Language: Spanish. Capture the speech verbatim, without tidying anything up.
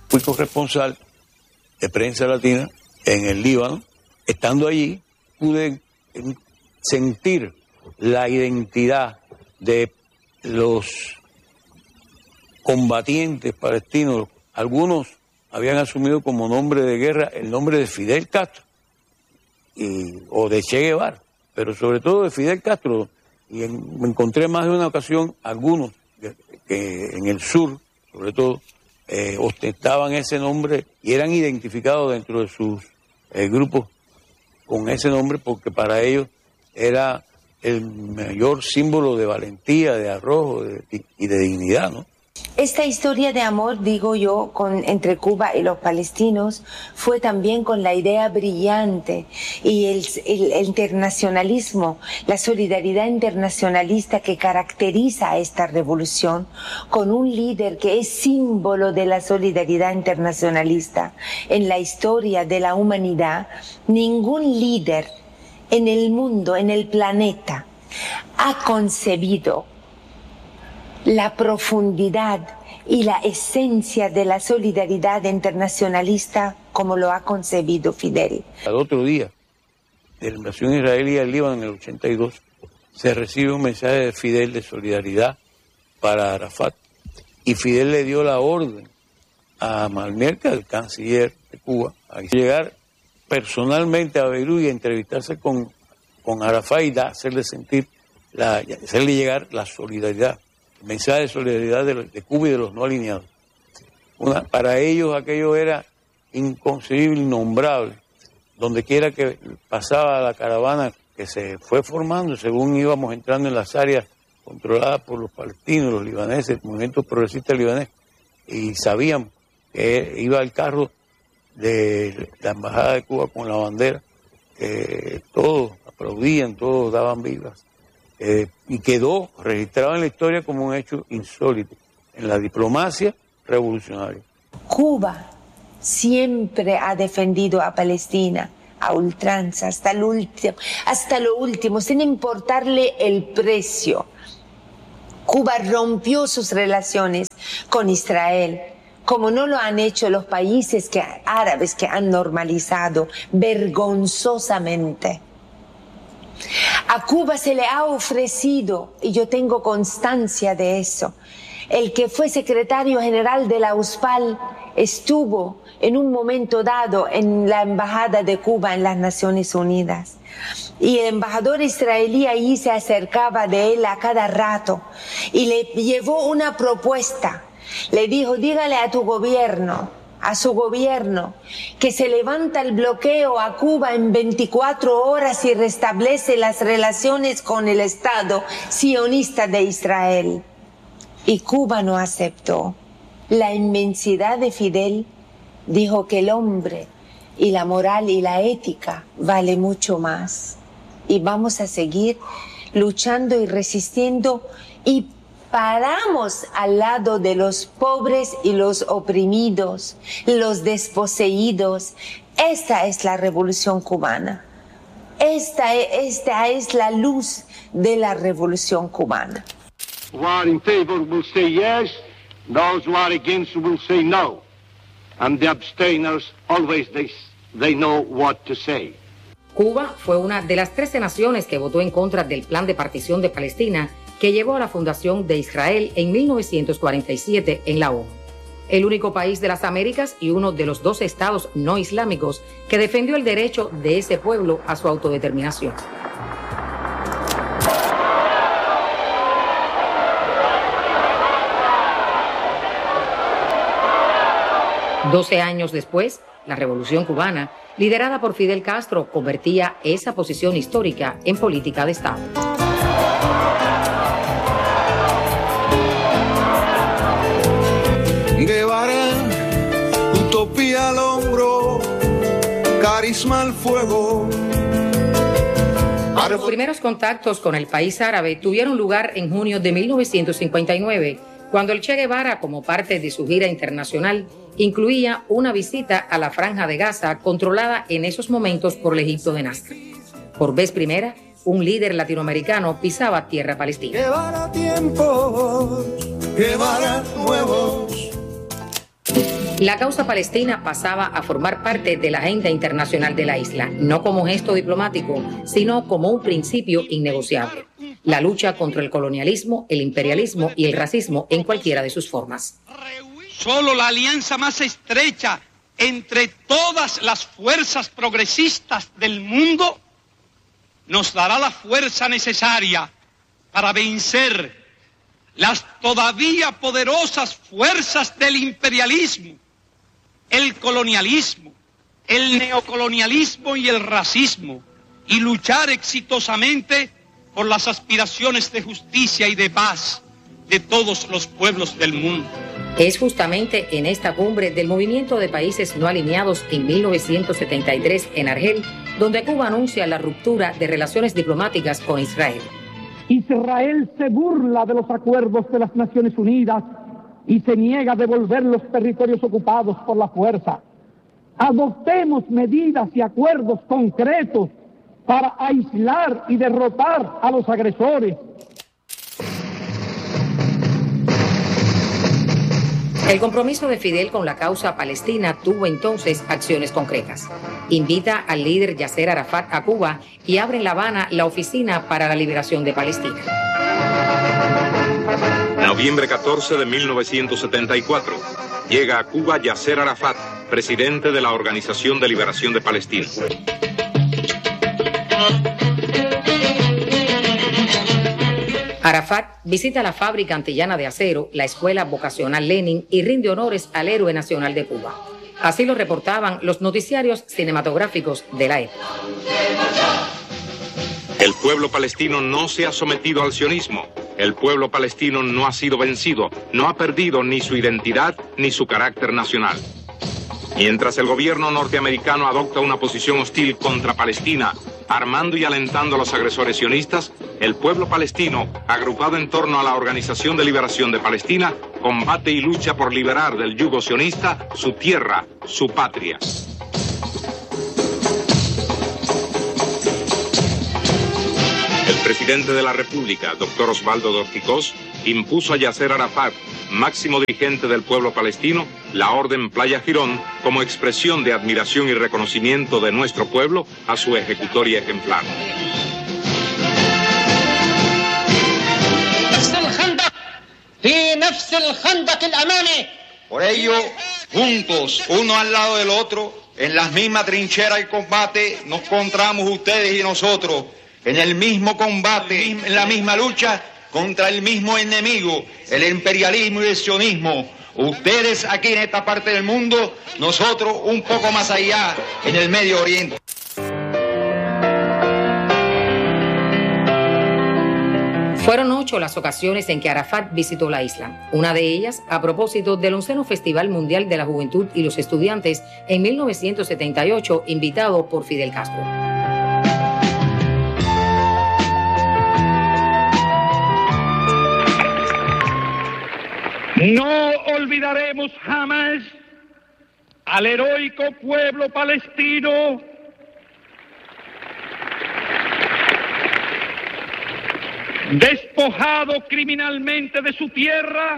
fui corresponsal de Prensa Latina en el Líbano. Estando allí, pude sentir la identidad de los combatientes palestinos. Algunos habían asumido como nombre de guerra el nombre de Fidel Castro y, o de Che Guevara, pero sobre todo de Fidel Castro. Y en, me encontré más de una ocasión algunos que, que en el sur, sobre todo, eh, ostentaban ese nombre y eran identificados dentro de sus eh, grupos con ese nombre porque para ellos era el mayor símbolo de valentía, de arrojo de, y de dignidad, ¿no? Esta historia de amor, digo yo, con, entre Cuba y los palestinos, fue también con la idea brillante y el, el, el internacionalismo, la solidaridad internacionalista que caracteriza a esta revolución, con un líder que es símbolo de la solidaridad internacionalista en la historia de la humanidad. Ningún líder en el mundo, en el planeta, ha concebido la profundidad y la esencia de la solidaridad internacionalista como lo ha concebido Fidel. Al otro día de la invasión israelí al Líbano en el ochenta y dos, se recibe un mensaje de Fidel de solidaridad para Arafat y Fidel le dio la orden a Malmerca, el canciller de Cuba, a llegar personalmente a Beirut y a entrevistarse con, con Arafat y da, hacerle sentir, la, hacerle llegar la solidaridad. El mensaje de solidaridad de, de Cuba y de los no alineados. Una, para ellos aquello era inconcebible, innombrable. Donde quiera que pasaba la caravana que se fue formando, según íbamos entrando en las áreas controladas por los palestinos, los libaneses, el movimiento progresista libanés, y sabían que iba el carro de la Embajada de Cuba con la bandera, que todos aplaudían, todos daban vivas. Eh, y quedó registrado en la historia como un hecho insólito en la diplomacia revolucionaria. Cuba siempre ha defendido a Palestina a ultranza, hasta el último, hasta lo último, sin importarle el precio. Cuba rompió sus relaciones con Israel, como no lo han hecho los países que, árabes que han normalizado vergonzosamente. A Cuba se le ha ofrecido, y yo tengo constancia de eso, el que fue secretario general de la U S P A L estuvo en un momento dado en la embajada de Cuba en las Naciones Unidas. Y el embajador israelí allí se acercaba de él a cada rato y le llevó una propuesta. Le dijo, dígale a tu gobierno, a su gobierno, que se levanta el bloqueo a Cuba en veinticuatro horas y restablece las relaciones con el Estado sionista de Israel. Y Cuba no aceptó. La inmensidad de Fidel dijo que el hombre y la moral y la ética vale mucho más. Y vamos a seguir luchando y resistiendo y paramos al lado de los pobres y los oprimidos, los desposeídos. Esta es la revolución cubana. Esta, esta es la luz de la revolución cubana. Who are in favor will say yes, those who are against will say no. And the abstainers always they, they know what to say. Cuba fue una de las trece naciones que votó en contra del plan de partición de Palestina que llevó a la fundación de Israel en mil novecientos cuarenta y siete en la ONU. El único país de las Américas y uno de los dos estados no islámicos que defendió el derecho de ese pueblo a su autodeterminación. Doce años después, la Revolución Cubana, liderada por Fidel Castro, convertía esa posición histórica en política de Estado. Guevara, utopía al hombro, carisma al fuego. Los primeros contactos con el país árabe tuvieron lugar en junio de mil novecientos cincuenta y nueve, cuando el Che Guevara, como parte de su gira internacional, incluía una visita a la Franja de Gaza, controlada en esos momentos por el Egipto de Nasser. Por vez primera, un líder latinoamericano pisaba tierra palestina. Guevara tiempos, Guevara nuevos. La causa palestina pasaba a formar parte de la agenda internacional de la isla, no como gesto diplomático, sino como un principio innegociable. La lucha contra el colonialismo, el imperialismo y el racismo en cualquiera de sus formas. Solo la alianza más estrecha entre todas las fuerzas progresistas del mundo nos dará la fuerza necesaria para vencer las todavía poderosas fuerzas del imperialismo, el colonialismo, el neocolonialismo y el racismo, y luchar exitosamente por las aspiraciones de justicia y de paz de todos los pueblos del mundo. Es justamente en esta cumbre del Movimiento de Países No Alineados en mil novecientos setenta y tres en Argel, donde Cuba anuncia la ruptura de relaciones diplomáticas con Israel. Israel se burla de los acuerdos de las Naciones Unidas y se niega a devolver los territorios ocupados por la fuerza. Adoptemos medidas y acuerdos concretos para aislar y derrotar a los agresores. El compromiso de Fidel con la causa palestina tuvo entonces acciones concretas. Invita al líder Yasser Arafat a Cuba y abre en La Habana la Oficina para la Liberación de Palestina. Noviembre catorce de mil novecientos setenta y cuatro. Llega a Cuba Yasser Arafat, presidente de la Organización de Liberación de Palestina. Arafat visita la fábrica antillana de acero, la escuela vocacional Lenin y rinde honores al héroe nacional de Cuba. Así lo reportaban los noticiarios cinematográficos de la época. El pueblo palestino no se ha sometido al sionismo. El pueblo palestino no ha sido vencido, no ha perdido ni su identidad ni su carácter nacional. Mientras el gobierno norteamericano adopta una posición hostil contra Palestina, armando y alentando a los agresores sionistas, el pueblo palestino, agrupado en torno a la Organización de Liberación de Palestina, combate y lucha por liberar del yugo sionista su tierra, su patria. El presidente de la República, doctor Osvaldo Dorticós, impuso a Yasser Arafat, máximo dirigente del pueblo palestino, la Orden Playa Girón como expresión de admiración y reconocimiento de nuestro pueblo a su ejecutoria ejemplar. Por ello, juntos, uno al lado del otro, en las mismas trincheras de combate, nos encontramos ustedes y nosotros, en el mismo combate, en la misma lucha, contra el mismo enemigo, el imperialismo y el sionismo. Ustedes aquí en esta parte del mundo, nosotros un poco más allá, en el Medio Oriente. Fueron ocho las ocasiones en que Arafat visitó la isla, una de ellas a propósito del onceno Festival Mundial de la Juventud y los Estudiantes en mil novecientos setenta y ocho, invitado por Fidel Castro. No olvidaremos jamás al heroico pueblo palestino despojado criminalmente de su tierra